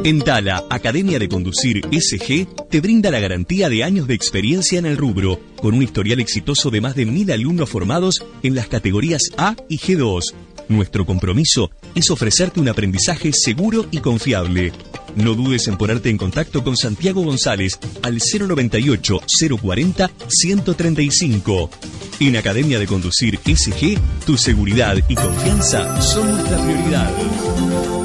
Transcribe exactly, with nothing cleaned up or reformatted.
Entala, Academia de Conducir S G, te brinda la garantía de años de experiencia en el rubro, con un historial exitoso de más de mil alumnos formados en las categorías A y G dos. Nuestro compromiso es ofrecerte un aprendizaje seguro y confiable. No dudes en ponerte en contacto con Santiago González al cero noventa y ocho, cero cuarenta, ciento treinta y cinco. En Academia de Conducir S G, tu seguridad y confianza son nuestra prioridad.